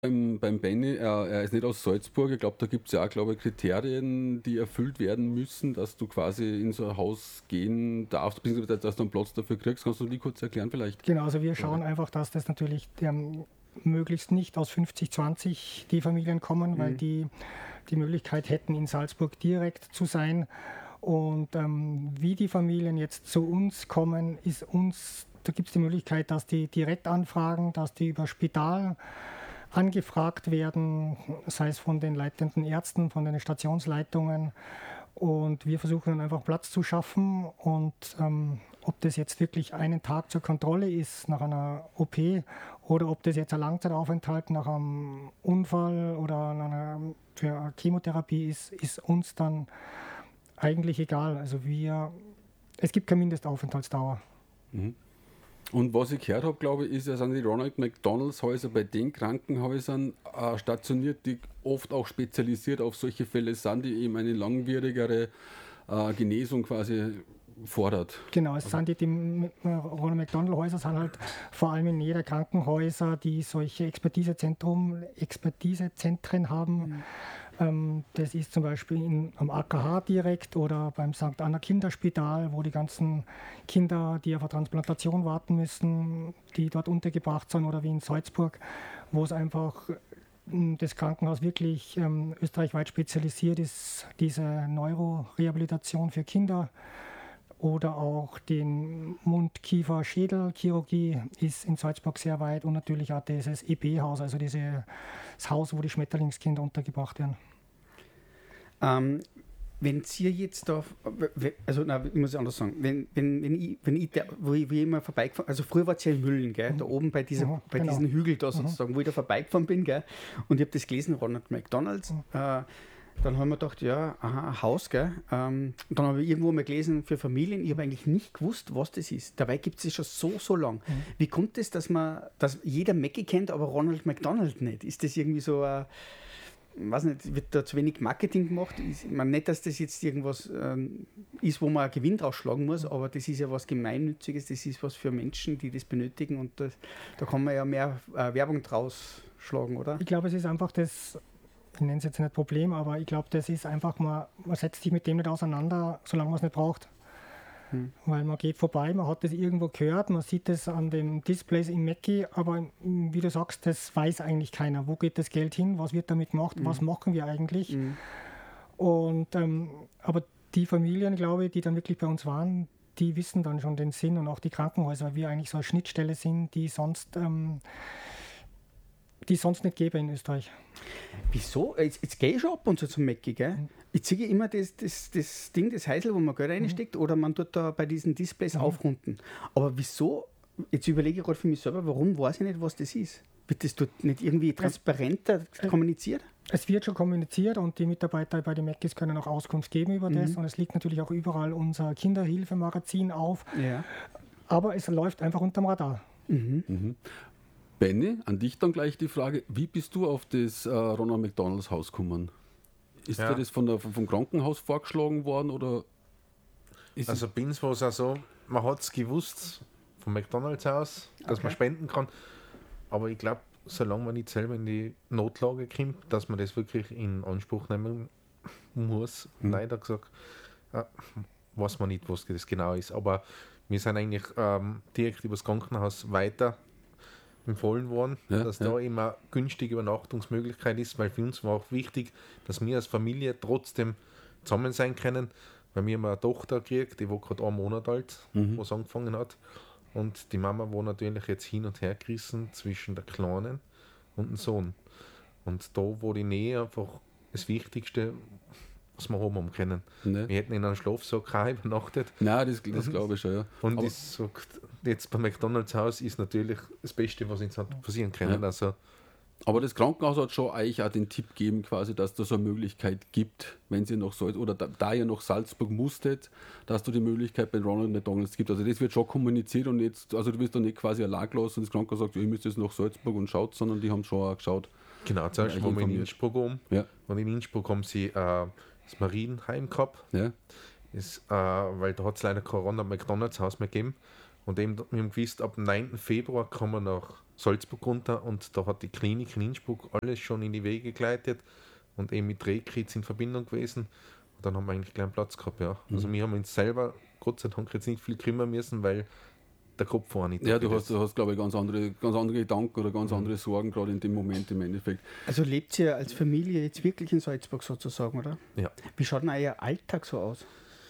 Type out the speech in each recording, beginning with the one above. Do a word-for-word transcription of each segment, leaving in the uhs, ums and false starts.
beim, beim Benny, er, er ist nicht aus Salzburg. Ich glaube, da gibt es ja auch, glaube ich, Kriterien, die erfüllt werden müssen, dass du quasi in so ein Haus gehen darfst, beziehungsweise dass du einen Platz dafür kriegst. Kannst du die kurz erklären vielleicht? Genau, also wir schauen einfach, dass das natürlich ähm, möglichst nicht aus fünfzig zwanzig die Familien kommen, weil Mhm. die die Möglichkeit hätten, in Salzburg direkt zu sein. Und ähm, wie die Familien jetzt zu uns kommen, ist uns, da gibt es die Möglichkeit, dass die direkt anfragen, dass die über Spital angefragt werden, sei es von den leitenden Ärzten, von den Stationsleitungen. Und wir versuchen dann einfach Platz zu schaffen. Und ähm, ob das jetzt wirklich einen Tag zur Kontrolle ist nach einer O P oder ob das jetzt ein Langzeitaufenthalt nach einem Unfall oder nach einer, für eine Chemotherapie ist, ist uns dann eigentlich egal. Also wir, es gibt keine Mindestaufenthaltsdauer. Mhm. Und was ich gehört habe, glaube ich, ist, ja, sind die Ronald McDonalds Häuser bei den Krankenhäusern äh, stationiert, die oft auch spezialisiert auf solche Fälle sind, die eben eine langwierigere äh, Genesung quasi fordert. Genau, es sind die, die M- Ronald McDonald Häuser sind halt vor allem in jeder Krankenhäuser, die solche Expertisezentrum, Expertisezentren haben. Ähm, das ist zum Beispiel in, am A K H direkt oder beim Sankt Anna Kinderspital, wo die ganzen Kinder, die auf eine Transplantation warten müssen, die dort untergebracht sind, oder wie in Salzburg, wo es einfach ähm, das Krankenhaus wirklich ähm, österreichweit spezialisiert ist, diese Neurorehabilitation für Kinder. Oder auch den Mund-Kiefer-Schädel-Chirurgie ist in Salzburg sehr weit und natürlich auch dieses E B-Haus, also dieses Haus, wo die Schmetterlingskinder untergebracht werden. Ähm, wenn ihr jetzt da, also nein, ich muss anders sagen, wenn, wenn, wenn ich, wenn ich da, wo ich, wo ich immer vorbeigefahren, also früher war es ja in Müllen, gell, da oben bei, dieser, Mhm, bei genau. diesen Hügel da sozusagen, wo ich da vorbeigefahren bin, gell, und ich habe das gelesen, Ronald McDonalds, äh, dann haben wir gedacht, ja, aha, ein Haus, gell. Ähm, und dann habe ich irgendwo mal gelesen für Familien, ich habe eigentlich nicht gewusst, was das ist. Dabei gibt es das schon so, so lang. Mhm. Wie kommt es, dass man, dass jeder Mackie kennt, aber Ronald McDonald nicht? Ist das irgendwie so ein, weiß nicht, wird da zu wenig Marketing gemacht? Ist, ich meine nicht, dass das jetzt irgendwas ähm, ist, wo man einen Gewinn draus schlagen muss, aber das ist ja was Gemeinnütziges, das ist was für Menschen, die das benötigen, und das, da kann man ja mehr äh, Werbung draus schlagen, oder? Ich glaube, es ist einfach das, ich nenne es jetzt nicht Problem, aber ich glaube, das ist einfach, man, man setzt sich mit dem nicht auseinander, solange man es nicht braucht. Hm. Weil man geht vorbei, man hat das irgendwo gehört, man sieht das an den Displays im Mackie, aber mm, wie du sagst, das weiß eigentlich keiner. Wo geht das Geld hin? Was wird damit gemacht? Mhm. Was machen wir eigentlich? Mhm. Und, ähm, aber die Familien, glaube ich, die dann wirklich bei uns waren, die wissen dann schon den Sinn, und auch die Krankenhäuser, weil wir eigentlich so eine Schnittstelle sind, die sonst, ähm, die sonst nicht gäbe in Österreich. Wieso? Jetzt, jetzt gehe ich schon ab und zu zum Mackie, gell? Mhm. Ich ziehe immer das, das, das Ding, das Heisel, wo man Geld reinsteckt, oder man tut da bei diesen Displays Mhm. aufrunden. Aber wieso? Jetzt überlege ich gerade für mich selber, warum weiß ich nicht, was das ist? Wird das dort nicht irgendwie transparenter äh, kommuniziert? Es wird schon kommuniziert und die Mitarbeiter bei den Mackies können auch Auskunft geben über das. Mhm. Und es liegt natürlich auch überall unser Kinderhilfemagazin auf. Ja. Aber es läuft einfach unterm Radar. Mhm. Mhm. Benny, an dich dann gleich die Frage, wie bist du auf das äh, Ronald McDonalds Haus gekommen? Ist Ja. dir das von der, vom Krankenhaus vorgeschlagen worden oder ist Also bei uns war es auch so, man hat es gewusst vom McDonalds aus, dass Okay. man spenden kann. Aber ich glaube, solange man nicht selber in die Notlage kommt, dass man das wirklich in Anspruch nehmen muss, Mhm. leider gesagt, äh, weiß man nicht, was das genau ist. Aber wir sind eigentlich ähm, direkt über das Krankenhaus weiter empfohlen worden, Ja, dass ja. da immer günstige Übernachtungsmöglichkeit ist, weil für uns war auch wichtig, dass wir als Familie trotzdem zusammen sein können, weil wir haben eine Tochter gekriegt, die war gerade einen Monat alt, Mhm. wo es angefangen hat, und die Mama war natürlich jetzt hin und her gerissen zwischen der Kleinen und dem Sohn, und da war die Nähe einfach das Wichtigste, was wir haben haben können. Ne? Wir hätten in einem Schlafsack auch übernachtet. Nein, das, das glaube ich schon, ja. Und Aber- ich sag, jetzt beim McDonalds Haus ist natürlich das Beste, was uns hat passieren können. Ja. Also, Aber das Krankenhaus hat schon euch auch den Tipp gegeben, quasi, dass da so eine Möglichkeit gibt, wenn sie noch Salz oder da, da ihr nach Salzburg musstet, dass du die Möglichkeit bei Ronald McDonalds gibt. Also das wird schon kommuniziert und jetzt, also du wirst da nicht quasi allein gelassen und das Krankenhaus sagt, ihr müsst jetzt nach Salzburg und schaut, sondern die haben schon auch geschaut. genau, zuerst Ja, waren wir in informiert. Innsbruck oben. Ja, Und in Innsbruck haben sie äh, das Marienheim gehabt. ja. Ist, äh, weil da hat es leider kein Ronald McDonalds Haus mehr gegeben. Und eben, wir haben gewusst, ab dem neunten Februar kommen wir nach Salzburg runter und da hat die Klinik in Innsbruck alles schon in die Wege geleitet und eben mit Rehkitz in Verbindung gewesen. Und dann haben wir eigentlich gleich einen Platz gehabt, ja. Also Mhm. wir haben uns selber, Gott sei Dank, jetzt nicht viel kümmern müssen, weil der Kopf war nicht Ja, du dafür. hast, du hast glaube ich, ganz andere, ganz andere Gedanken oder ganz Mhm. andere Sorgen, gerade in dem Moment im Endeffekt. Also lebt ihr als Familie jetzt wirklich in Salzburg sozusagen, oder? Ja. Wie schaut denn euer Alltag so aus?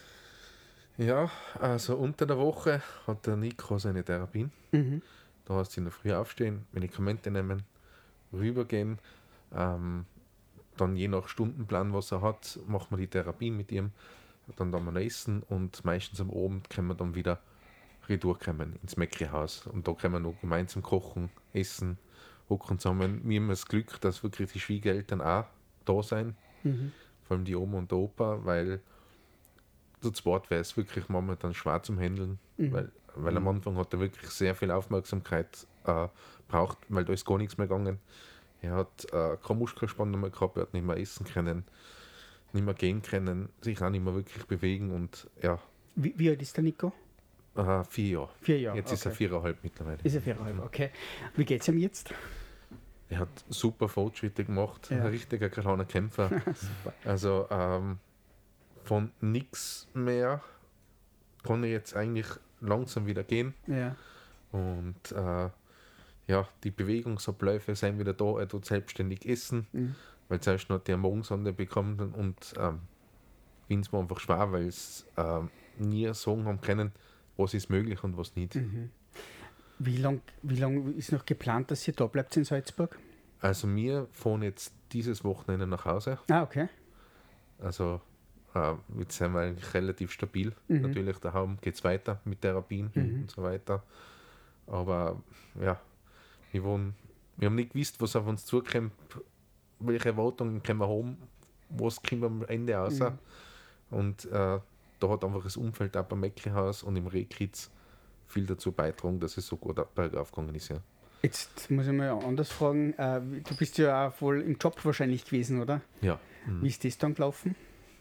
Ja, also unter der Woche hat der Nico seine Therapien. Mhm. Da heißt in der Früh aufstehen, Medikamente nehmen, rübergehen. Ähm, dann je nach Stundenplan, was er hat, machen wir die Therapie mit ihm. Dann dann wir essen und meistens am Abend können wir dann wieder retour kommen ins Mäckli-Haus. Und da können wir noch gemeinsam kochen, essen, hocken zusammen. Wir haben das Glück, dass wirklich die Schwiegereltern auch da sind, Mhm. vor allem die Oma und der Opa, weil zu zweit wäre es wirklich momentan schwer zum Handeln, Mhm. weil, weil am Anfang hat er wirklich sehr viel Aufmerksamkeit äh, braucht, weil da ist gar nichts mehr gegangen. Er hat äh, keine Muskelspannung mehr gehabt, er hat nicht mehr essen können, nicht mehr gehen können, sich auch nicht mehr wirklich bewegen und ja, Wie, wie alt ist der Nico? äh, vier Jahre. Vier Jahre. Jetzt ist er okay. viereinhalb mittlerweile. Ist er viereinhalb, okay. Wie geht es ihm jetzt? Er hat super Fortschritte gemacht, Ja. ein richtiger kleiner Kämpfer. Super. Also ähm, von nichts mehr kann er jetzt eigentlich langsam wieder gehen. Ja. Und äh, ja, die Bewegungsabläufe sind wieder da, er tut selbstständig essen, Mhm. weil zuerst noch die Magensonde bekommen und ähm, es war einfach schwer, weil es ähm, nie sagen haben können, was ist möglich und was nicht. Mhm. Wie lange wie lang ist noch geplant, dass ihr da bleibt in Salzburg? Also wir fahren jetzt dieses Wochenende nach Hause. Ah, okay. Also äh, jetzt sind wir eigentlich relativ stabil. Mhm. Natürlich, daheim geht es weiter mit Therapien Mhm. und so weiter. Aber ja, wir, wollen, wir haben nicht gewusst, was auf uns zukommt, welche Erwartungen können wir haben, was kommt am Ende raus. Mhm. Und äh, da hat einfach das Umfeld auch beim Mäckli-Haus und im Rehkitz viel dazu beitragen, dass es so gut bergauf gegangen ist. Ja. Jetzt muss ich mal anders fragen. Äh, du bist ja auch voll im Job wahrscheinlich gewesen, oder? Ja. Mhm. Wie ist das dann gelaufen?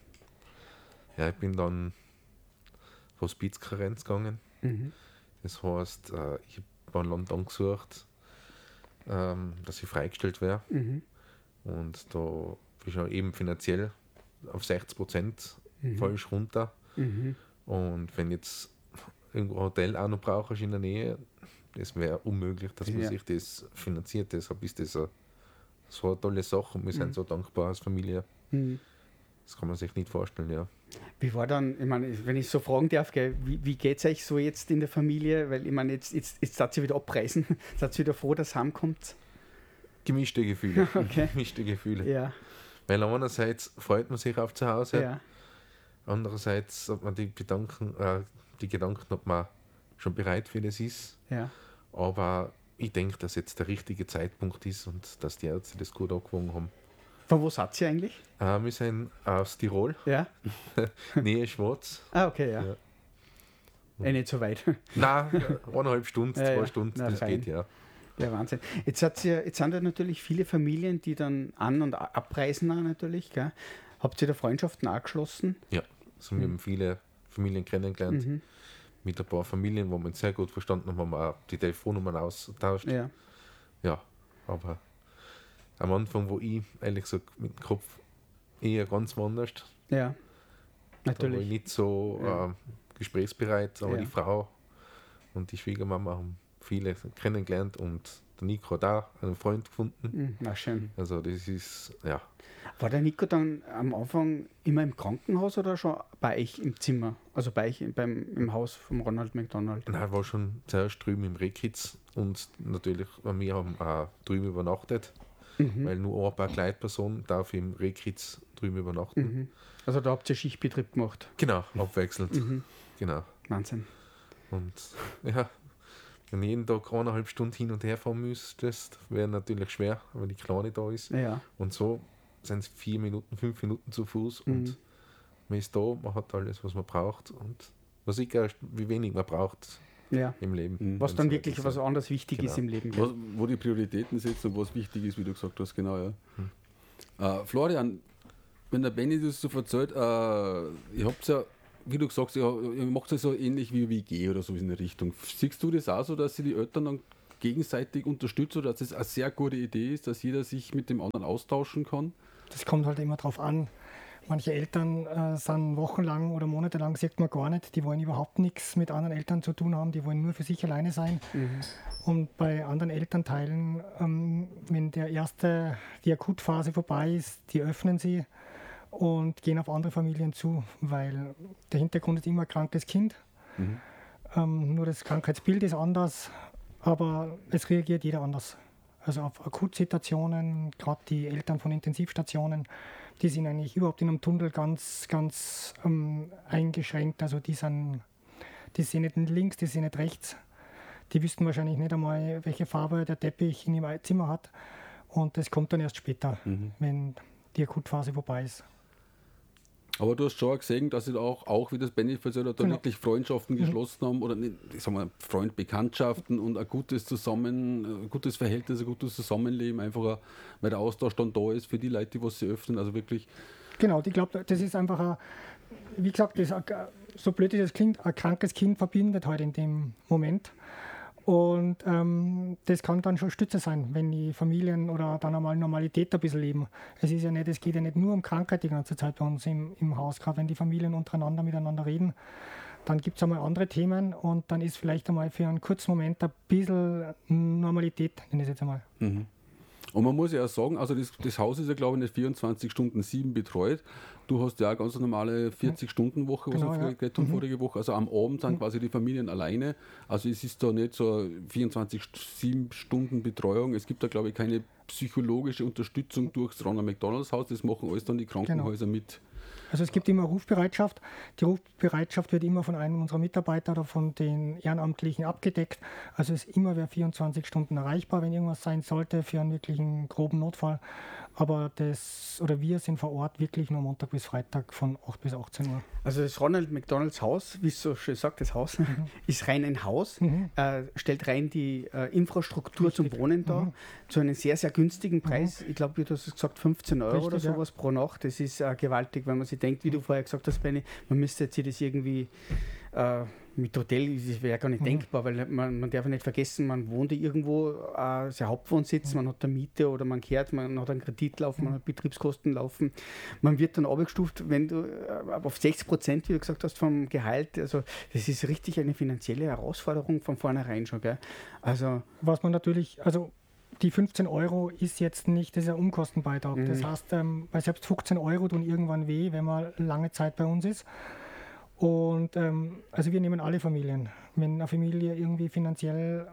ja, ich bin dann Hospizkarenz gegangen. Mhm. Das heißt, äh, ich habe ein Land angesucht, ähm, dass ich freigestellt wäre. Mhm. Und da bin ich auch eben finanziell auf sechzig Prozent Mhm. falsch runter. Mhm. Und wenn jetzt irgendwo ein Hotel auch noch brauchst in der Nähe, das wäre unmöglich, dass man Ja. sich das finanziert. Deshalb ist das eine, so eine tolle Sache und wir Mhm. sind so dankbar als Familie. Mhm. Das kann man sich nicht vorstellen, ja. Wie war dann, ich meine, wenn ich so fragen darf, gell, wie, wie geht es euch so jetzt in der Familie? Weil ich meine, jetzt, jetzt, jetzt seid ihr wieder abreisen, seid ihr wieder froh, dass ihr heimkommt? Gemischte Gefühle. Okay. Gemischte Gefühle. Ja, Weil einerseits freut man sich auf zu Hause, ja. andererseits hat man die Gedanken, äh, die Gedanken, ob man schon bereit für das ist. ja. Aber ich denke, dass jetzt der richtige Zeitpunkt ist und dass die Ärzte das gut angewogen haben. Von wo seid ihr eigentlich? Äh, wir sind aus Tirol, Ja. Nähe Schwarz. Ah, okay, ja. Ja. Eh nicht so weit. Nein, eineinhalb Stunden, Ja, zwei ja. Stunden, Na, das fein. geht ja. Ja, Wahnsinn. Jetzt, hat's ja, jetzt sind ja natürlich viele Familien, die dann an- und abreisen auch natürlich. Gell? Habt ihr da Freundschaften auch geschlossen? Ja, also wir haben viele Familien kennengelernt, Mhm. mit ein paar Familien, wo wir uns sehr gut verstanden haben, haben wir auch die Telefonnummern austauscht. Ja. Ja, aber am Anfang, wo ich ehrlich gesagt mit dem Kopf eher ganz woanders, Ja. da war ich Natürlich. nicht so Ja. ähm, gesprächsbereit, aber Ja. die Frau und die Schwiegermama haben viele kennengelernt und der Nico hat auch einen Freund gefunden. Mhm. Na schön. Also das ist, ja, War der Nico dann am Anfang immer im Krankenhaus oder schon bei euch im Zimmer? Also bei euch beim, im Haus vom Ronald McDonald? nein, war schon zuerst drüben im Rehkitz und natürlich, wir haben auch drüben übernachtet, Mhm. weil nur ein paar Begleitpersonen darf im Rehkitz drüben übernachten. Mhm. Also da habt ihr Schichtbetrieb gemacht. Genau, abwechselnd. Mhm. Genau. Wahnsinn. Und ja, wenn du jeden Tag eineinhalb Stunden hin und her fahren müsstest, wäre natürlich schwer, weil die Kleine da ist. Ja. Und so sind es vier Minuten, fünf Minuten zu Fuß und Mhm. man ist da, man hat alles, was man braucht und man sieht gar nicht, wie wenig man braucht Ja. im Leben. Mhm. Was Wenn's dann so wirklich ist. was anderes wichtig Genau. ist im Leben. Was, wo die Prioritäten setzt und was wichtig ist, wie du gesagt hast, genau, ja. Hm. Äh, Florian, wenn der Benny das so erzählt, äh, ihr habt ja wie du gesagt hast, ja, ihr macht es so ähnlich wie W G oder so in der Richtung. Siehst du das auch so, dass sie die Eltern dann gegenseitig unterstützen oder dass es eine sehr gute Idee ist, dass jeder sich mit dem anderen austauschen kann? Das kommt halt immer drauf an. Manche Eltern äh, sind wochenlang oder monatelang, sieht man gar nicht, die wollen überhaupt nichts mit anderen Eltern zu tun haben, die wollen nur für sich alleine sein. Mhm. Und bei anderen Elternteilen, ähm, wenn der erste, die Akutphase vorbei ist, die öffnen sie und gehen auf andere Familien zu, weil der Hintergrund ist immer ein krankes Kind. Mhm. Ähm, nur das Krankheitsbild ist anders, aber es reagiert jeder anders. Also auf Akutsituationen, gerade die Eltern von Intensivstationen, die sind eigentlich überhaupt in einem Tunnel ganz, ganz ähm, eingeschränkt. Also die sind, die sehen nicht links, die sehen nicht rechts. Die wüssten wahrscheinlich nicht einmal, welche Farbe der Teppich in ihrem Zimmer hat. Und das kommt dann erst später, mhm. wenn die Akutphase vorbei ist. Aber du hast schon gesehen, dass sie da auch, auch wie das Benefits oder da genau. wirklich Freundschaften mhm. geschlossen haben oder nicht, ich sag mal, Freundbekanntschaften und ein gutes Zusammen, ein gutes Verhältnis, ein gutes Zusammenleben, einfach, weil der Austausch dann da ist für die Leute, die was sie öffnen, also wirklich. Genau, ich glaube, das ist einfach, ein, wie gesagt, das, so blöd das klingt, ein krankes Kind verbindet halt in dem Moment. Und ähm, das kann dann schon Stütze sein, wenn die Familien oder dann einmal Normalität ein bisschen leben. Es ist ja nicht, es geht ja nicht nur um Krankheit die ganze Zeit bei uns im, im Haus, gerade wenn die Familien untereinander miteinander reden, dann gibt es einmal andere Themen und dann ist vielleicht einmal für einen kurzen Moment ein bisschen Normalität, nenne ich es jetzt einmal. Mhm. Und man muss ja auch sagen, also das, das Haus ist ja glaube ich nicht vierundzwanzig Stunden sieben betreut. Du hast ja eine ganz normale vierzig-Stunden-Woche, was genau, wir ja. geredet haben mhm. vorige Woche. Also am Abend sind mhm. quasi die Familien alleine. Also es ist da nicht so vierundzwanzig sieben Stunden Betreuung. Es gibt da glaube ich keine psychologische Unterstützung durchs Ronald McDonalds Haus. Das machen alles dann die Krankenhäuser genau. mit. Also es gibt immer Rufbereitschaft. Die Rufbereitschaft wird immer von einem unserer Mitarbeiter oder von den Ehrenamtlichen abgedeckt. Also es ist immer wer vierundzwanzig Stunden erreichbar, wenn irgendwas sein sollte für einen wirklichen groben Notfall. Aber das, oder wir sind vor Ort wirklich nur Montag bis Freitag von acht bis achtzehn Uhr. Also das Ronald McDonalds Haus, wie es so schön sagt, das Haus, mhm. ist rein ein Haus, mhm. äh, stellt rein die äh, Infrastruktur Richtig. Zum Wohnen dar, mhm. zu einem sehr, sehr günstigen Preis. Mhm. Ich glaube, du hast gesagt, fünfzehn Euro Richtig, oder sowas ja. pro Nacht. Das ist äh, gewaltig, wenn man sich denkt, wie du vorher gesagt hast, Benni, man müsste jetzt sich das irgendwie äh, mit Hotel, das wäre gar nicht mhm. denkbar, weil man, man darf nicht vergessen, man wohnt irgendwo, äh, sein Hauptwohnsitz, mhm. man hat eine Miete oder man kehrt, man hat einen Kredit laufen, mhm. man hat Betriebskosten laufen. Man wird dann abgestuft, wenn du äh, auf sechzig Prozent, wie du gesagt hast, vom Gehalt, also das ist richtig eine finanzielle Herausforderung von vornherein schon. Gell? Also, was man natürlich, also die fünfzehn Euro ist jetzt nicht, das ist ein Umkostenbeitrag. Mhm. Das heißt, ähm, weil selbst fünfzehn Euro tun irgendwann weh, wenn man lange Zeit bei uns ist. Und ähm, also wir nehmen alle Familien. Wenn eine Familie irgendwie finanziell,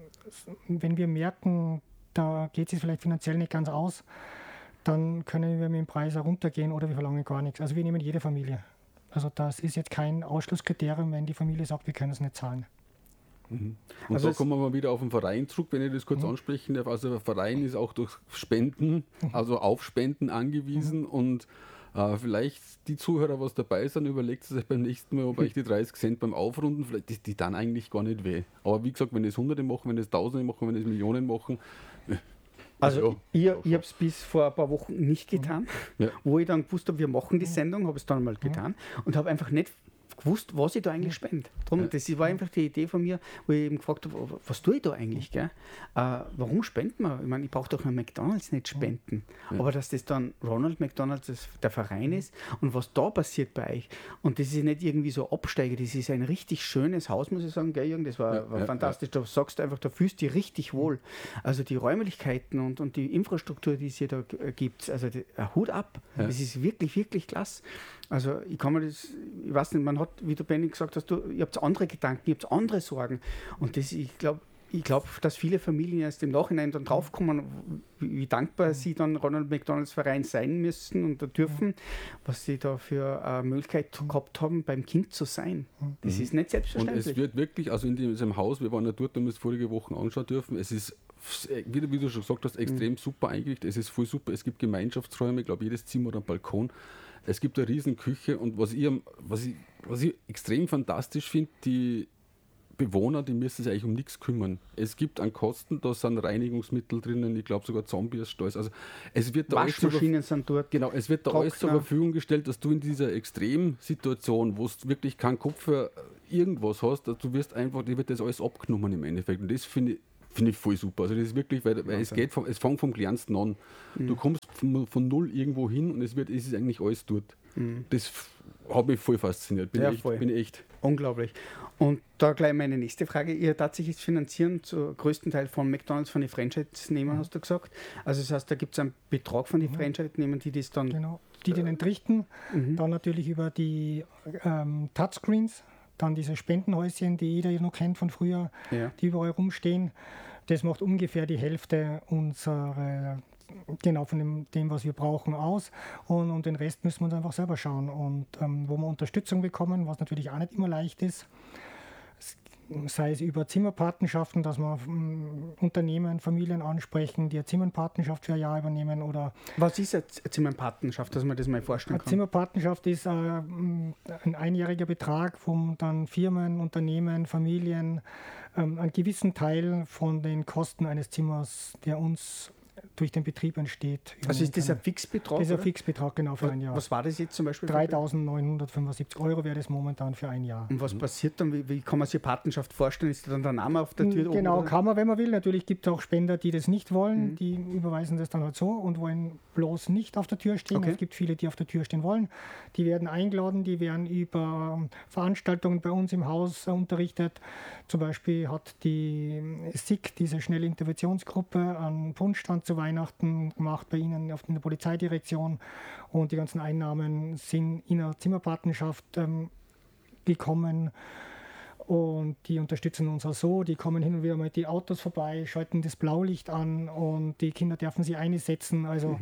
wenn wir merken, da geht es vielleicht finanziell nicht ganz aus, dann können wir mit dem Preis auch runtergehen oder wir verlangen gar nichts. Also wir nehmen jede Familie. Also das ist jetzt kein Ausschlusskriterium, wenn die Familie sagt, wir können es nicht zahlen. Mhm. Und also da kommen wir mal wieder auf den Verein zurück, wenn ich das kurz mhm. ansprechen darf. Also der Verein ist auch durch Spenden, also auf Spenden angewiesen mhm. und äh, vielleicht die Zuhörer, was dabei sind, überlegt sich beim nächsten Mal, ob euch die dreißig Cent beim Aufrunden, vielleicht die, die dann eigentlich gar nicht weh. Aber wie gesagt, wenn das Hunderte machen, wenn das Tausende machen, wenn das Millionen machen. Also ja, ich, ich habe es bis vor ein paar Wochen nicht getan, ja. wo ich dann gewusst habe, wir machen die Sendung, habe es dann mal getan und habe einfach nicht gewusst, was ich da eigentlich spende. Drum, ja. Das war einfach die Idee von mir, wo ich eben gefragt habe, was tue ich da eigentlich? Gell? Äh, warum spenden wir? Ich meine, ich brauche doch noch McDonalds nicht spenden. Ja. Aber dass das dann Ronald McDonalds das, der Verein ist und was da passiert bei euch. Und das ist nicht irgendwie so Absteiger, das ist ein richtig schönes Haus, muss ich sagen, gell, Jürgen? Das war, ja, war ja, fantastisch. Ja. Da sagst du einfach, da fühlst du dich richtig wohl. Also die Räumlichkeiten und, und die Infrastruktur, die es hier da gibt, also die, Hut ab. Ja. Das ist wirklich, wirklich klasse. Also ich kann mir das, ich weiß nicht, man hat, wie du Benni gesagt hast, du, ihr habt andere Gedanken, ihr habt andere Sorgen. Und das, ich glaube, ich glaube, dass viele Familien erst im Nachhinein dann draufkommen, wie, wie dankbar sie dann Ronald McDonalds Verein sein müssen und dürfen, was sie da für eine Möglichkeit gehabt haben, beim Kind zu sein. Das mhm. ist nicht selbstverständlich. Und es wird wirklich, also in diesem Haus, wir waren ja dort, haben wir es vorige Woche anschauen dürfen, es ist, wie, wie du schon gesagt hast, extrem mhm. super eingerichtet, es ist voll super, es gibt Gemeinschaftsräume, ich glaube, jedes Zimmer hat einen Balkon. Es gibt eine riesen Küche und was ich, was ich, was ich extrem fantastisch finde, die Bewohner, die müssen sich eigentlich um nichts kümmern. Es gibt an Kosten, da sind Reinigungsmittel drinnen, ich glaube sogar Zombies, Stolz. Also es wird da alles zur, Waschmaschinen sind dort. genau, es wird da alles zur Trockner. Verfügung gestellt, dass du in dieser Extremsituation, wo du wirklich keinen Kopf für irgendwas hast, du wirst einfach, dir wird das alles abgenommen im Endeffekt. Und das finde ich, finde ich voll super. Also das ist wirklich, weil, weil es geht vom, es fängt vom Kleinsten an. Mhm. Du kommst von, von null irgendwo hin und es wird, es ist eigentlich alles dort. Mhm. Das f- hat mich voll fasziniert. Bin, Ja, ich echt, voll. bin ich echt. Unglaublich. Und da gleich meine nächste Frage. Ihr tatsächlich finanzieren zu größten Teil von McDonalds, von den Franchise-Nehmern, hast du gesagt. Also das heißt, da gibt es einen Betrag von den Franchise-Nehmern, die das dann... Genau. Die den entrichten, Mhm. dann natürlich über die ähm, Touchscreens, dann diese Spendenhäuschen, die jeder noch kennt von früher, Ja. die überall rumstehen. Das macht ungefähr die Hälfte unserer, genau von dem, dem, was wir brauchen, aus. Und, und den Rest müssen wir uns einfach selber schauen. Und ähm, wo wir Unterstützung bekommen, was natürlich auch nicht immer leicht ist, sei es über Zimmerpatenschaften, dass wir ähm, Unternehmen, Familien ansprechen, die eine Zimmerpatenschaft für ein Jahr übernehmen, oder Was ist eine Z- Zimmerpatenschaft, dass man das mal vorstellen eine kann? Zimmerpatenschaft ist äh, ein einjähriger Betrag, wo dann Firmen, Unternehmen, Familien ähm, einen gewissen Teil von den Kosten eines Zimmers, der uns durch den Betrieb entsteht. Also ist das ein übernehmen Fixbetrag? können. Das ist ein oder? Fixbetrag, genau, für ein Jahr. Was war das jetzt zum Beispiel? für- dreitausendneunhundertfünfundsiebzig Euro wäre das momentan für ein Jahr. Und was passiert dann? Wie, wie kann man sich Patenschaft vorstellen? Ist da dann der Name auf der Tür oben, Genau, oder? kann man, wenn man will. Natürlich gibt es auch Spender, die das nicht wollen. Mhm. Die überweisen das dann halt so und wollen bloß nicht auf der Tür stehen. Okay. Es gibt viele, die auf der Tür stehen wollen. Die werden eingeladen, die werden über Veranstaltungen bei uns im Haus äh, unterrichtet. Zum Beispiel hat die S I C, diese schnelle Interventionsgruppe, einen Punschstand zu Weihnachten gemacht bei Ihnen auf in der Polizeidirektion. Und die ganzen Einnahmen sind in einer Zimmerpatenschaft ähm, gekommen. Und die unterstützen uns auch so. Die kommen hin und wieder mal die Autos vorbei, schalten das Blaulicht an und die Kinder dürfen sie einsetzen. Also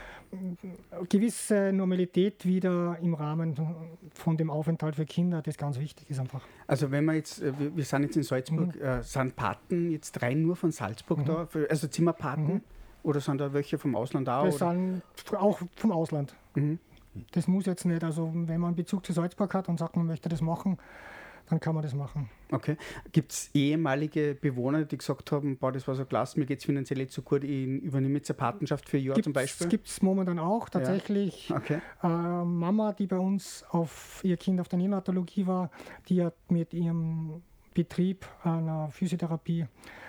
gewisse Normalität wieder im Rahmen von dem Aufenthalt für Kinder, das ganz wichtig ist einfach. Also wenn wir jetzt, äh, wir, wir sind jetzt in Salzburg, Mhm. äh, sind Paten jetzt rein nur von Salzburg da? Für, also Zimmerpaten? Mhm. Oder sind da welche vom Ausland auch? Das Oder? sind auch vom Ausland. Mhm. Das muss jetzt nicht, also wenn man einen Bezug zu Salzburg hat und sagt, man möchte das machen, dann kann man das machen. Okay. Gibt es ehemalige Bewohner, die gesagt haben, boah, das war so klasse, mir geht es finanziell nicht so gut, ich übernehme jetzt eine Patenschaft für ein Jahr zum Beispiel? Gibt es momentan auch tatsächlich. Okay. Äh, Mama, die bei uns auf ihr Kind auf der Neonatologie war, die hat mit ihrem Betrieb einer Physiotherapie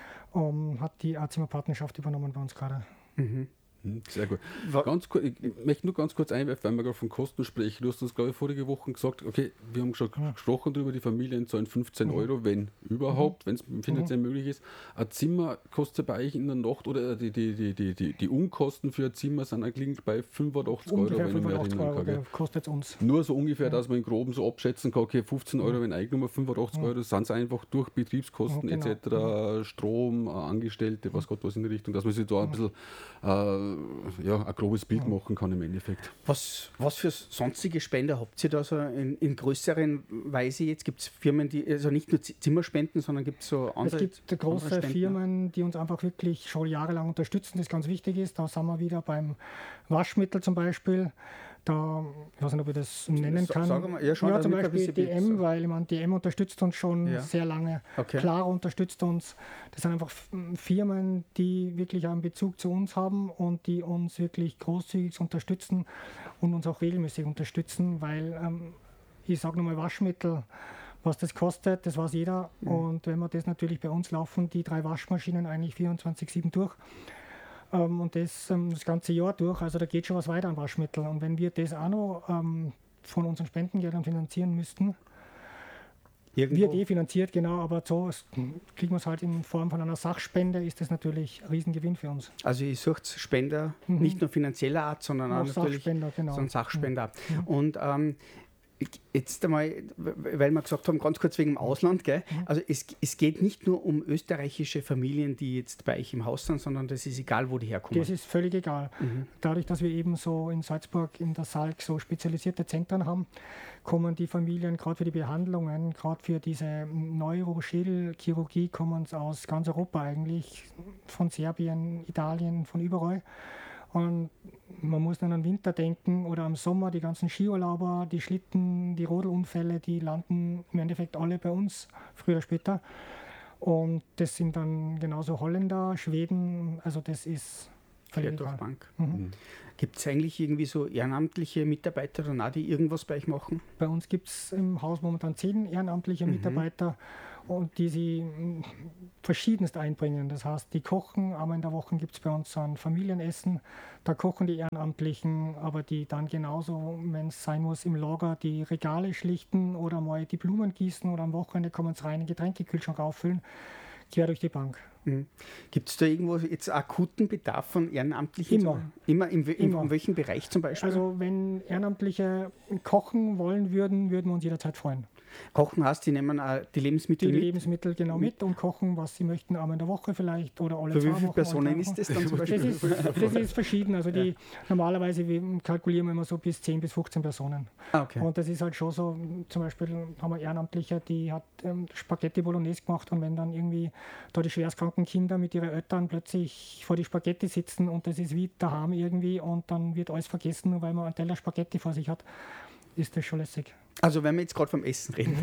ähm, hat die Zimmerpartnerschaft übernommen bei uns gerade. Mhm. Hm, Sehr gut. Wa- Ganz kurz, ich möchte nur ganz kurz einwerfen, weil wir gerade von Kosten sprechen. Du hast uns, glaube ich, vorige Woche gesagt, okay, wir haben schon gesprochen darüber, die Familien zahlen fünfzehn Euro, wenn überhaupt, wenn es finanziell möglich ist. Ein Zimmer kostet bei euch in der Nacht, oder die, die, die, die, die, die Unkosten für ein Zimmer sind eigentlich bei fünfundachtzig Euro, Ungefähr wenn ich mich fünfundachtzig erinnern Euro kann. gell? kostet es uns. Nur so ungefähr, dass man in Groben so abschätzen kann, okay, fünfzehn Euro, wenn Eigennummer, fünfundachtzig Euro, sind es einfach durch Betriebskosten Ja, genau. et cetera, Strom, äh, Angestellte, was Gott was in die Richtung, dass man sich da ein bisschen äh, ja, ein grobes Bild machen kann im Endeffekt. Was, was für sonstige Spender habt ihr da so in, in größeren Weise jetzt? Gibt es Firmen, die also nicht nur Z- Zimmer spenden, sondern gibt es so andere? Es gibt andere große Spenden? Firmen, die uns einfach wirklich schon jahrelang unterstützen, das ganz wichtig ist. Da sind wir wieder beim Waschmittel zum Beispiel. Da, ich weiß nicht, ob ich das nennen Sa- kann. sag mal, ja, schon, ja, damit zum wir ein Beispiel bisschen Bild D M, sagen. weil ich meine, D M unterstützt uns schon Ja. sehr lange. Okay. Clara unterstützt uns. Das sind einfach F- Firmen, die wirklich einen Bezug zu uns haben und die uns wirklich großzügig unterstützen und uns auch regelmäßig unterstützen, weil ähm, ich sage nochmal Waschmittel, was das kostet, das weiß jeder. Mhm. Und wenn wir das natürlich bei uns laufen, die drei Waschmaschinen eigentlich vierundzwanzig sieben durch, ähm, und das ähm, das ganze Jahr durch, also da geht schon was weiter an Waschmittel. Und wenn wir das auch noch ähm, von unseren Spendengeldern finanzieren müssten, Irgendwo? wird eh finanziert, genau, aber so es- kriegen wir es halt in Form von einer Sachspende, ist das natürlich ein Riesengewinn für uns. Also ihr sucht Spender Mhm. nicht nur finanzieller Art, sondern auch Auch natürlich Sachspender, genau. so ein Sachspender. Mhm. Und ähm, jetzt einmal, weil wir gesagt haben, ganz kurz wegen dem Ausland, gell? Mhm. Also es, es geht nicht nur um österreichische Familien, die jetzt bei euch im Haus sind, sondern das ist egal, wo die herkommen. Das ist völlig egal. Mhm. Dadurch, dass wir eben so in Salzburg in der Salk so spezialisierte Zentren haben, kommen die Familien gerade für die Behandlungen, gerade für diese Neuroschädelchirurgie, kommen aus ganz Europa eigentlich, von Serbien, Italien, von überall. Und man muss dann an den Winter denken oder am Sommer, die ganzen Skiurlauber, die Schlitten, die Rodelunfälle, die landen im Endeffekt alle bei uns, früher oder später. Und das sind dann genauso Holländer, Schweden, also das ist völlig egal. Mhm. Gibt es eigentlich irgendwie so ehrenamtliche Mitarbeiter oder auch, die irgendwas bei euch machen? Bei uns gibt es im Haus momentan zehn ehrenamtliche Mhm. Mitarbeiter, und die sie mm, verschiedenst einbringen. Das heißt, die kochen, einmal in der Woche gibt es bei uns ein Familienessen, da kochen die Ehrenamtlichen, aber die dann genauso, wenn es sein muss, im Lager die Regale schlichten oder mal die Blumen gießen oder am Wochenende kommen sie rein, den Getränkekühlschrank auffüllen, quer durch die Bank. Mhm. Gibt es da irgendwo jetzt akuten Bedarf von Ehrenamtlichen? Immer. Immer? In, in, Immer. in welchem Bereich zum Beispiel? Also wenn Ehrenamtliche kochen wollen würden, würden wir uns jederzeit freuen. Kochen heißt, die nehmen auch die Lebensmittel Die mit? Lebensmittel genau mit und kochen, was sie möchten, einmal in der Woche vielleicht oder alle Für zwei wie viele Wochen, Personen alle drei ist Wochen. das dann zum Das Beispiel? ist, das ist verschieden. Also die, normalerweise wir kalkulieren wir immer so bis zehn bis fünfzehn Personen. Ah, okay. Und das ist halt schon so, zum Beispiel haben wir Ehrenamtliche, die hat ähm, Spaghetti Bolognese gemacht, und wenn dann irgendwie da die schwerstkranken Kinder mit ihren Eltern plötzlich vor die Spaghetti sitzen und das ist wie daheim irgendwie und dann wird alles vergessen, nur weil man einen Teller Spaghetti vor sich hat, ist das schon lässig. Also wenn wir jetzt gerade vom Essen reden.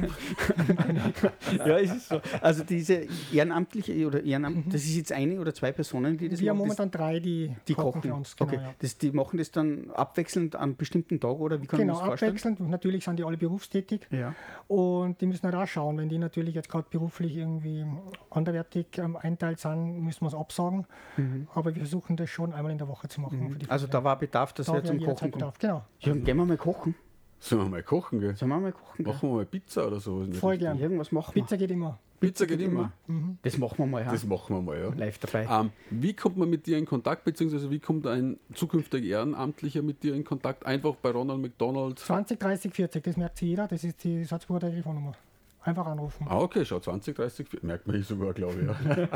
Ja, es ist so. Also diese ehrenamtliche oder Ehrenamt, das ist jetzt eine oder zwei Personen, die das Wir haben machen. momentan drei, die, Die kochen, kochen für uns. Genau, okay. ja. Das, die machen das dann abwechselnd an bestimmten Tagen oder wie kann Genau, man das vorstellen? abwechselnd. Natürlich sind die alle berufstätig. Ja. Und die müssen halt auch schauen, wenn die natürlich jetzt gerade beruflich irgendwie anderweitig ähm, einteilt sind, müssen wir es absagen. Mhm. Aber wir versuchen das schon einmal in der Woche zu machen. Mhm. Für die Also da war Bedarf, dass da wir wäre zum jederzeit Kochen kommen. Bedarf. Genau, Ja, dann gehen wir mal kochen. Sollen wir mal kochen, gell? Sollen wir mal kochen? gell? Machen wir mal Pizza oder so. voll gern. Irgendwas machen wir. Pizza geht immer. Pizza geht immer. Mhm. Das machen wir mal. Ja. Das machen wir mal, ja. Live dabei. Ähm, wie kommt man mit dir in Kontakt, beziehungsweise wie kommt ein zukünftiger Ehrenamtlicher mit dir in Kontakt? Einfach bei Ronald McDonald. zwanzig, dreißig, vierzig, das merkt sich jeder. Das ist die Salzburger Telefonnummer. Einfach anrufen. Ah, okay, schau, zwanzig, dreißig, merkt man sogar, glaube ich.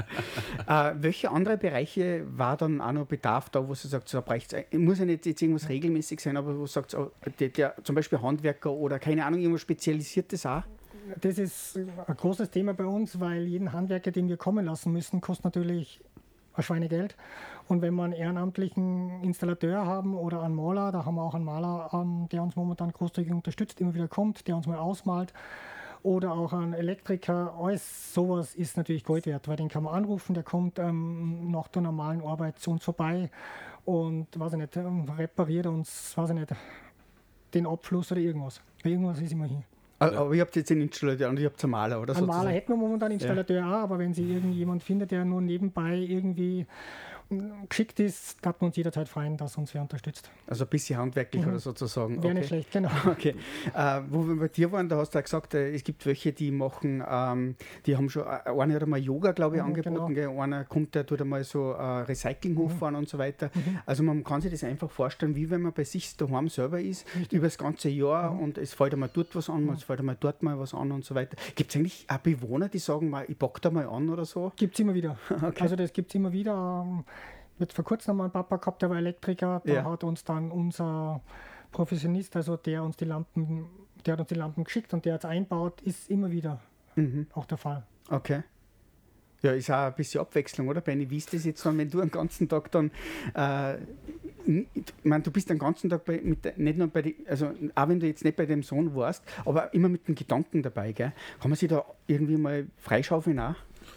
Ja. Äh, welche andere Bereiche war dann auch noch Bedarf da, wo sie sagt, da braucht es, muss ja nicht jetzt irgendwas regelmäßig sein, aber wo sagt oh, der, der, zum Beispiel Handwerker oder keine Ahnung, irgendwas Spezialisiertes auch? Das ist ein großes Thema bei uns, weil jeden Handwerker, den wir kommen lassen müssen, kostet natürlich ein Schweinegeld. Und wenn wir einen ehrenamtlichen Installateur haben oder einen Maler, da haben wir auch einen Maler, ähm, der uns momentan großzügig unterstützt, immer wieder kommt, der uns mal ausmalt. Oder auch ein Elektriker, alles sowas ist natürlich Gold wert, weil den kann man anrufen, der kommt ähm, nach der normalen Arbeit zu uns vorbei und, weiß ich nicht, ähm, repariert uns, weiß ich nicht, den Abfluss oder irgendwas. Bei irgendwas ist immer hin. Ja. Aber ihr habt jetzt einen Installateur und ihr habt einen Maler, oder? Einen sozusagen? Maler hätten wir momentan, Installateur auch, aber wenn Sie irgendjemand findet, der nur nebenbei irgendwie mm, geschickt ist, hat man uns jederzeit freuen, dass uns wer unterstützt. Also ein bisschen handwerklich Mhm. oder sozusagen. Wäre Okay. nicht schlecht, genau. Okay. Äh, wo wir bei dir waren, da hast du auch gesagt, äh, es gibt welche, die machen, ähm, die haben schon, äh, einer hat einmal Yoga, glaube ich, Mhm, angeboten, gell? Einer kommt, der tut einmal so äh, Recycling hochfahren und so weiter. Also man kann sich das einfach vorstellen, wie wenn man bei sich daheim selber ist, über das ganze Jahr und es fällt einmal dort was an, es fällt einmal dort mal was an und so weiter. Gibt es eigentlich auch Bewohner, die sagen, mal, ich pack da mal an oder so? Gibt es immer wieder. Okay. Also das gibt es immer wieder. Ähm, Wird vor kurzem mal einen Papa gehabt, der war Elektriker, da Ja. hat uns dann unser Professionist, also der uns die Lampen, der hat uns die Lampen geschickt und der hat es einbaut, ist immer wieder Mhm. auch der Fall. Okay. Ja, ist auch ein bisschen Abwechslung, oder Benni? Wie ist das jetzt dann, wenn du den ganzen Tag dann, äh, ich meine, du bist den ganzen Tag bei, mit, der- nicht nur bei die, also auch wenn du jetzt nicht bei dem Sohn warst, aber immer mit dem Gedanken dabei, gell? Kann man sich da irgendwie mal freischaufeln auch?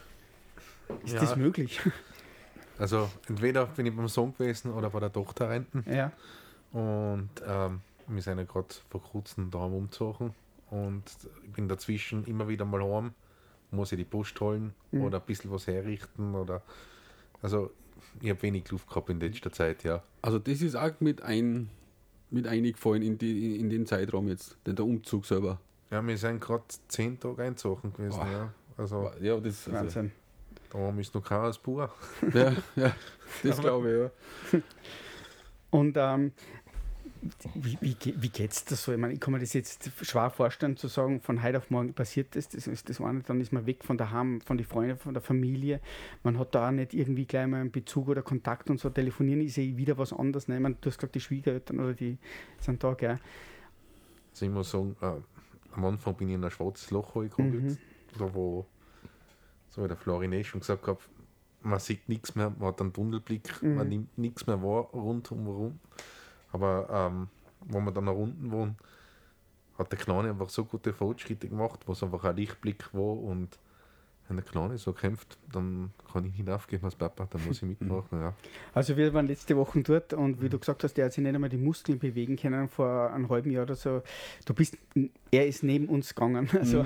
Ist Ja. das möglich? Also entweder bin ich beim Sohn gewesen oder bei der Tochter renten. Ja. Und ähm, wir sind ja gerade vor kurzem daheim umgezogen. Und ich bin dazwischen immer wieder mal heim, muss ich die Post holen Mhm. oder ein bisschen was herrichten. Oder also ich habe wenig Luft gehabt in letzter Zeit, ja. Also das ist auch mit, ein, mit eingefallen in, die, in den Zeitraum jetzt, den der Umzug selber. Ja, wir sind gerade zehn Tage einzogen gewesen, Boah. ja. Also Ja, das, also, Wahnsinn. daheim ist noch kein als Bauer. ja, ja, das glaube ich, ja. Und ähm, wie, wie, ge- wie geht es das so? Ich meine, ich kann mir das jetzt schwer vorstellen, zu sagen, von heute auf morgen passiert das, das ist das eine, dann ist man weg von daheim, von den Freunden, von der Familie. Man hat da auch nicht irgendwie gleich mal einen Bezug oder Kontakt und so. Telefonieren ist ja wieder was anderes. Ne? Ich meine, du hast gesagt, die Schwiegereltern oder die sind da, gell? Also ich muss sagen, äh, am Anfang bin ich in ein schwarzes Loch reingekommen, Mhm. da wo so wie der Florin eh schon gesagt hat, man sieht nichts mehr, man hat einen Tunnelblick, Mhm. man nimmt nichts mehr wahr rundum rum. Aber ähm, wo wir dann nach unten wohnen, hat der Kleine einfach so gute Fortschritte gemacht, wo es einfach ein Lichtblick war. Und wenn der Kleine so kämpft, dann kann ich nicht aufgeben als Papa, dann muss ich mitmachen. Ja. Also wir waren letzte Woche dort und wie du gesagt hast, der hat sich nicht einmal die Muskeln bewegen können vor einem halben Jahr oder so. Du bist, er ist neben uns gegangen. Also Mhm.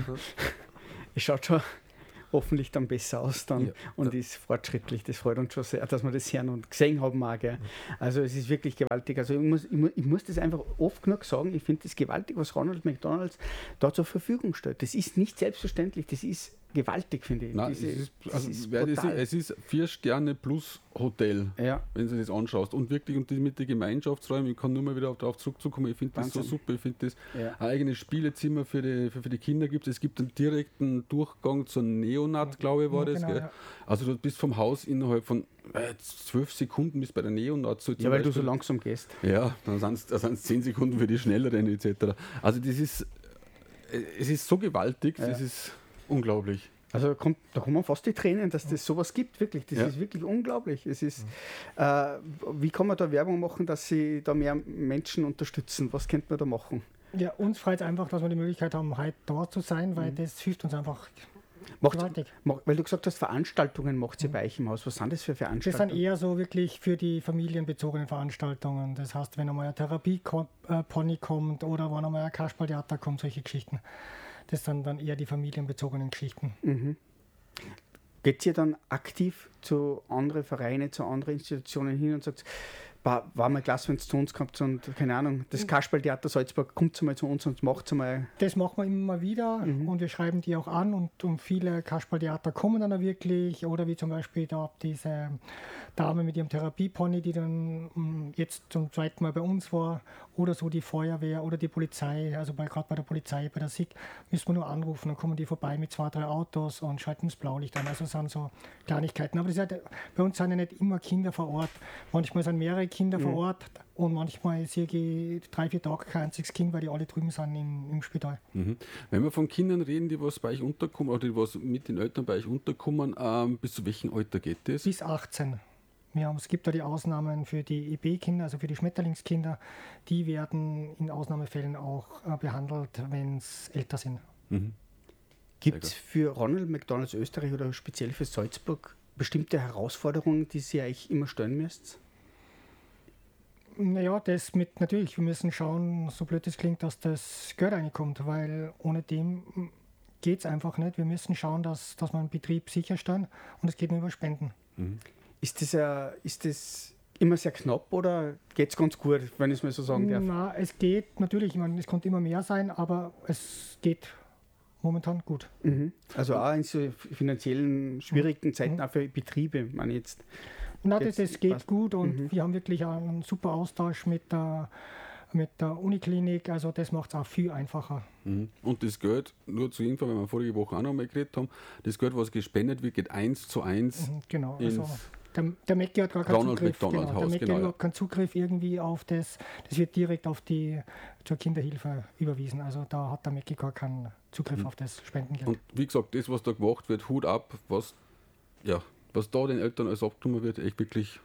es schaut schon hoffentlich dann besser aus dann Ja. und ist fortschrittlich. Das freut uns schon sehr, dass wir das hören und gesehen haben auch, gell. Also es ist wirklich gewaltig. Also ich muss, ich muss, ich muss das einfach oft genug sagen, ich finde das gewaltig, was Ronald McDonald da zur Verfügung stellt. Das ist nicht selbstverständlich, das ist gewaltig, finde ich. Nein, Diese, es ist, das also, ist wer das, brutal. es ist vier Sterne plus Hotel, Ja. wenn du das anschaust. Und wirklich und die, mit den Gemeinschaftsräumen, ich kann nur mal wieder darauf zurückzukommen, ich finde das so Wahnsinn. super, ich finde das Ja. ein eigenes Spielezimmer für die, für, für die Kinder gibt es. Es gibt einen direkten Durchgang zur Neonat, glaube ich, war Ja, das. genau, Gell? ja. Also du bist vom Haus innerhalb von äh, zwölf Sekunden bis bei der Neonat. So Ja, zum weil du Beispiel. so langsam gehst. Ja, dann sind es da sind's zehn Sekunden für die Schnelleren et cetera. Also das ist, äh, es ist so gewaltig, Ja. das ist unglaublich. Also kommt, da kommen fast die Tränen, dass das sowas gibt, wirklich. Das Ja. ist wirklich unglaublich. Es ist, äh, wie kann man da Werbung machen, dass sie da mehr Menschen unterstützen? Was könnte man da machen? Ja, uns freut es einfach, dass wir die Möglichkeit haben, heute da zu sein, weil das hilft uns einfach Macht, gewaltig. mach, weil du gesagt hast, Veranstaltungen macht sie bei euch im Haus. Was sind das für Das sind Veranstaltungen? eher so wirklich für die familienbezogenen Veranstaltungen. Das heißt, wenn einmal ein Therapie-Pony kommt oder wenn einmal ein Kasperltheater kommt, solche Geschichten. Das sind dann eher die familienbezogenen Geschichten. Mhm. Geht ihr dann aktiv zu anderen Vereinen, zu anderen Institutionen hin und sagt, war, war mal klasse, wenn es zu uns kommt und keine Ahnung, das Kasperltheater Salzburg, kommt mal zu uns und macht mal. Das machen wir immer wieder Mhm. und wir schreiben die auch an und, und viele Kasperltheater kommen dann auch wirklich oder wie zum Beispiel da diese Dame mit ihrem Therapiepony, die dann mm, jetzt zum zweiten Mal bei uns war oder so die Feuerwehr oder die Polizei, also bei, gerade bei der Polizei, bei der S I G, müssen wir nur anrufen, dann kommen die vorbei mit zwei, drei Autos und schalten das Blaulicht an, also das sind so Kleinigkeiten, aber das ist ja, bei uns sind ja nicht immer Kinder vor Ort, manchmal sind mehrere Kinder vor Ort und manchmal sehe ich drei, vier Tage kein einziges Kind, weil die alle drüben sind im, im Spital. Mhm. Wenn wir von Kindern reden, die was bei euch unterkommen oder die was mit den Eltern bei euch unterkommen, ähm, bis zu welchem Alter geht das? Bis achtzehn. Wir haben, es gibt da die Ausnahmen für die E B-Kinder, also für die Schmetterlingskinder. Die werden in Ausnahmefällen auch äh, behandelt, wenn es älter sind. Mhm. Gibt es für Ronald McDonalds Österreich oder speziell für Salzburg bestimmte Herausforderungen, die ihr euch immer stellen müsst? Naja, das mit natürlich, wir müssen schauen, so blöd es klingt, dass das Geld reinkommt, weil ohne dem geht es einfach nicht. Wir müssen schauen, dass, dass wir einen Betrieb sicherstellen und es geht nur über Spenden. Mhm. Ist das, äh, ist das immer sehr knapp oder geht es ganz gut, wenn ich es mal so sagen darf? Na, es geht natürlich, ich meine, es konnte immer mehr sein, aber es geht momentan gut. Mhm. Also auch in so finanziellen schwierigen Zeiten auch für Betriebe, meine ich jetzt. Na, das, Jetzt das geht passt. gut und Mhm. wir haben wirklich einen super Austausch mit der, mit der Uniklinik, also das macht es auch viel einfacher. Mhm. Und das Geld, nur zur Info, weil wir vorige Woche auch noch mal geredet haben, das Geld, was gespendet wird, geht eins zu eins. Mhm, genau, ins also der, der Mackie hat gar keinen Ronald Zugriff, McDonald genau, Haus, der Mackie genau, hat ja. überhaupt keinen Zugriff irgendwie auf das, das wird direkt auf die, zur Kinderhilfe überwiesen, also da hat der Mackie gar keinen Zugriff auf das Spendengeld. Und wie gesagt, das, was da gemacht wird, Hut ab, was, ja, was da den Eltern alles abgenommen wird, echt wirklich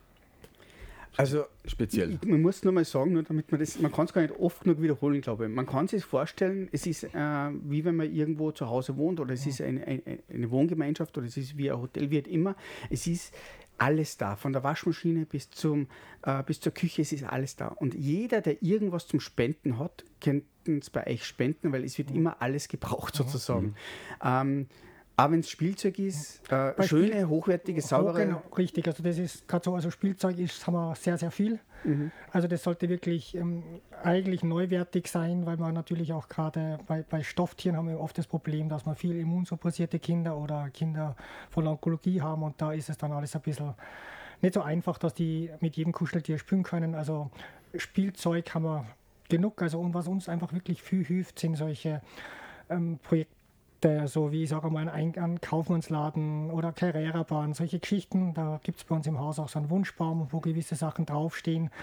Also speziell. ich, man muss nur mal sagen, nur damit man das, man kann es gar nicht oft genug wiederholen, glaube ich. Man kann sich vorstellen, es ist äh, wie wenn man irgendwo zu Hause wohnt oder es ist eine, eine, eine Wohngemeinschaft oder es ist wie ein Hotel, wie halt immer. Es ist alles da, von der Waschmaschine bis, zum, äh, bis zur Küche, es ist alles da. Und jeder, der irgendwas zum Spenden hat, könnte es bei euch spenden, weil es wird immer alles gebraucht sozusagen. Ähm, auch wenn es Spielzeug ist, äh, Bei schöne, hochwertige, saubere. Genau, richtig, also das ist gerade so, also Spielzeug ist, haben wir sehr, sehr viel. Mhm. Also das sollte wirklich ähm, eigentlich neuwertig sein, weil man natürlich auch gerade bei, bei Stofftieren haben wir oft das Problem, dass wir viel immunsuppressierte Kinder oder Kinder von Onkologie haben und da ist es dann alles ein bisschen nicht so einfach, dass die mit jedem Kuscheltier spielen können. Also Spielzeug haben wir genug, also und was uns einfach wirklich viel hilft, sind solche ähm, Projekte, so wie ich sage mal ein, ein Kaufmannsladen oder Carrera-Bahn, solche Geschichten. Da gibt es bei uns im Haus auch so einen Wunschbaum, wo gewisse Sachen draufstehen.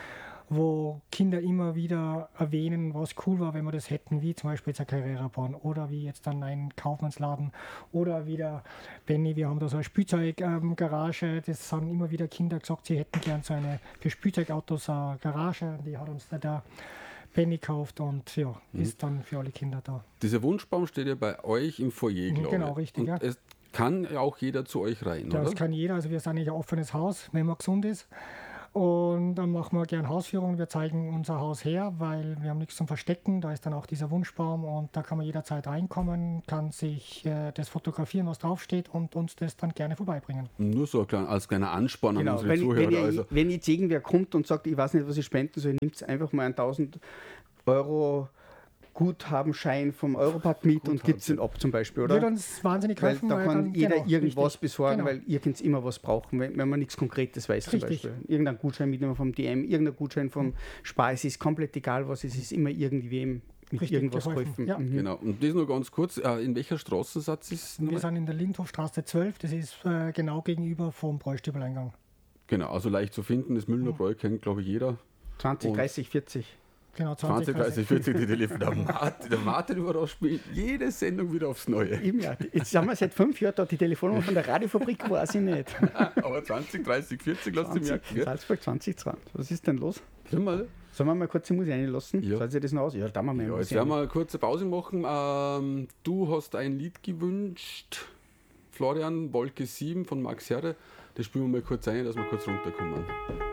wo Kinder immer wieder erwähnen, was cool war, wenn wir das hätten, wie zum Beispiel jetzt eine Carrera-Bahn oder wie jetzt dann ein Kaufmannsladen oder wieder Benny, wir haben da so eine Spielzeuggarage, das haben immer wieder Kinder gesagt, sie hätten gern so eine für Spielzeugautos eine Garage, die hat uns da der Benny gekauft und ja, mhm. ist dann für alle Kinder da. Dieser Wunschbaum steht ja bei euch im Foyer, glaube ich. Genau, richtig. Und ja. es kann ja auch jeder zu euch rein, Das oder? kann jeder, also wir sind ja ein offenes Haus, wenn man gesund ist. Und dann machen wir gerne Hausführungen, wir zeigen unser Haus her, weil wir haben nichts zum Verstecken, da ist dann auch dieser Wunschbaum und da kann man jederzeit reinkommen, kann sich äh, das fotografieren, was draufsteht und uns das dann gerne vorbeibringen. Nur so klein, als kleiner Ansporn Genau, an unsere wenn, Zuhörer. wenn, ihr, also. wenn jetzt irgendwer kommt und sagt, ich weiß nicht, was ich spenden soll, nimmt einfach mal einen tausend Euro Guthabenschein vom Europark mit und gibt es den ab zum Beispiel, oder? Würde uns wahnsinnig Weil helfen. da weil kann dann, jeder genau, irgendwas richtig, besorgen, genau. weil ihr könnt immer was brauchen, wenn, wenn man nichts Konkretes weiß Richtig. zum Beispiel. Irgendein Gutschein mitnehmen vom D M, irgendein Gutschein vom Spar, es ist komplett egal was, es ist immer irgendwem mit Richtig irgendwas geholfen, geholfen. ja. Mhm. Genau, und das nur ganz kurz, äh, in welcher Straßensatz ist es? Wir sind in der Lindhofstraße zwölf, das ist äh, genau gegenüber vom Bräustübeleingang. Genau, also leicht zu finden, das Müllner Bräu kennt, glaube ich, jeder. zwanzig, Und- dreißig, vierzig. Genau, zwanzig, dreißig, vierzig, die Telefon. Der Martin, der Martin überrascht mich jede Sendung wieder aufs Neue. Eben, ja. Jetzt haben wir seit fünf Jahren da, die Telefonnummer von der Radiofabrik weiß ich nicht. Aber zwanzig, dreißig, vierzig, lass du merken. zwanzig, Gell? Salzburg zwanzig zwanzig. Was ist denn los? Sag mal. Sollen wir mal kurz die Musik reinlassen? Ja. Soll sich das noch aus? Ja, da machen wir Ja, mal jetzt werden wir eine kurze Pause machen. Ähm, du hast ein Lied gewünscht, Florian, Wolke sieben von Max Herre. Das spielen wir mal kurz ein, dass wir kurz runterkommen.